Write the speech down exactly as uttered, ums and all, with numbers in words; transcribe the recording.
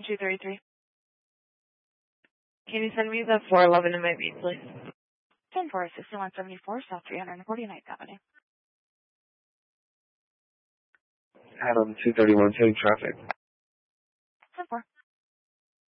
two thirty-three. Can you send me the four eleven in my beat, please? ten four sixty-one seventy-four South three hundred forty-ninth Avenue. Adam two thirty-one, city traffic.